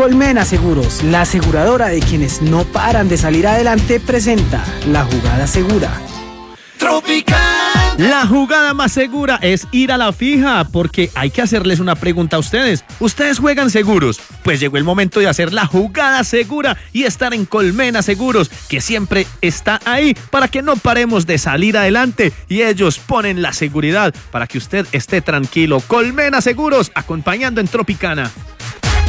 Colmena Seguros, la aseguradora de quienes no paran de salir adelante, presenta La Jugada Segura. Tropical. La jugada más segura es ir a la fija, porque hay que hacerles una pregunta a ustedes. ¿Ustedes juegan seguros? Pues llegó el momento de hacer la jugada segura y estar en Colmena Seguros, que siempre está ahí para que no paremos de salir adelante, y ellos ponen la seguridad para que usted esté tranquilo. Colmena Seguros, acompañando en Tropicana.